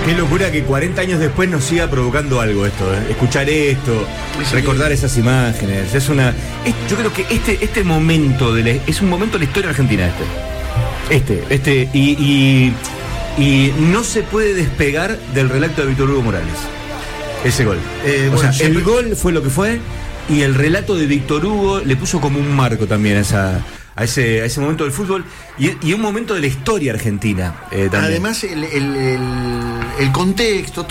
Qué locura que 40 años después nos siga provocando algo esto, ¿eh? Escuchar esto, recordar esas imágenes. Yo creo que este momento es un momento de la historia argentina y no se puede despegar del relato de Víctor Hugo Morales. Ese gol. El gol fue lo que fue y el relato de Víctor Hugo le puso como un marco también a ese momento del fútbol y un momento de la historia argentina también. Además el contexto